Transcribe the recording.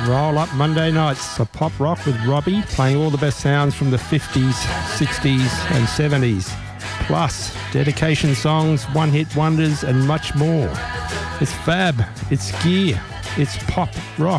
Roll up Monday nights for Pop Rock with Robbie, playing all the best sounds from the 50s, 60s and 70s. Plus, dedication songs, one-hit wonders and much more. It's fab, it's gear, it's pop rock.